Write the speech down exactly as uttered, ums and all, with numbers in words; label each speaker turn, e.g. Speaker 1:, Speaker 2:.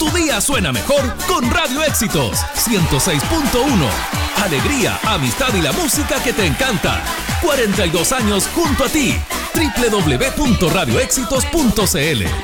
Speaker 1: Tu día suena mejor con Radio Éxitos ciento seis punto uno. Alegría, amistad y la música que te encanta. cuarenta y dos años junto a ti. doble u doble u doble u punto radio éxitos punto c l.